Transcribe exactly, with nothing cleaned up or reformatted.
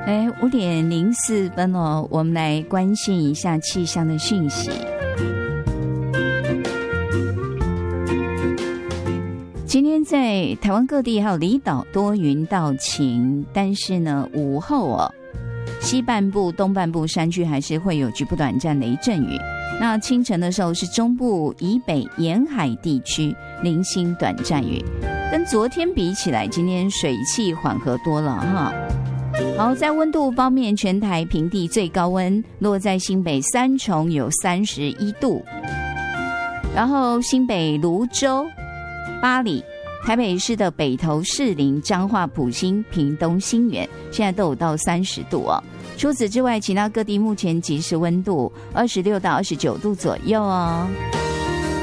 哎，五点零四分哦，我们来关心一下气象的讯息。今天在台湾各地还有离岛多云到晴，但是呢，午后哦，西半部、东半部山区还是会有局部短暂雷阵雨。那清晨的时候是中部以北沿海地区零星短暂雨，跟昨天比起来，今天水汽缓和多了哈。好，在温度方面，全台平地最高温落在新北三重有三十一度，然后新北芦洲、八里、台北市的北投、士林、彰化、埔心、屏东、新园，现在都有到三十度哦。除此之外，其他各地目前即时温度二十六到二十九度左右哦。